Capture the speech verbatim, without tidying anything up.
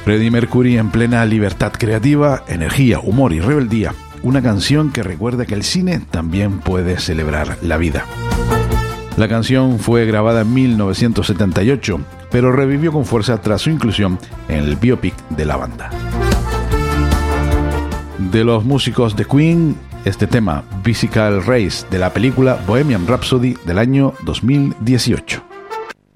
Freddie Mercury en plena libertad creativa, energía, humor y rebeldía. Una canción que recuerda que el cine también puede celebrar la vida. La canción fue grabada en mil novecientos setenta y ocho, pero revivió con fuerza tras su inclusión en el biopic de la banda. De los músicos de Queen, este tema, Bicycle Race, de la película Bohemian Rhapsody del año dos mil dieciocho.